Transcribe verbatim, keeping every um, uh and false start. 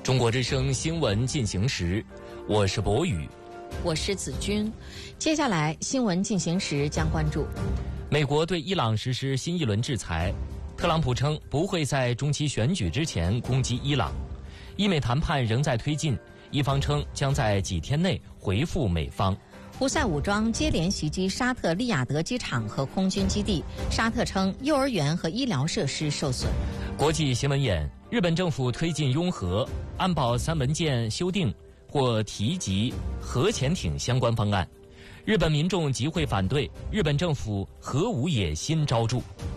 中国之声新闻进行时，我是博宇， 我是子君。接下来新闻进行时将关注： 美国对伊朗实施新一轮制裁，特朗普称不会在中期选举之前攻击伊朗。伊美谈判仍在推进，伊方称将在几天内回复美方。 胡塞武装接连袭击沙特利雅得机场和空军基地，沙特称幼儿园和医疗设施受损。 国际新闻眼：日本政府推进拥核，安保三文件修订或提及核潜艇相关方案，日本民众集会反对，日本政府核武野心昭著。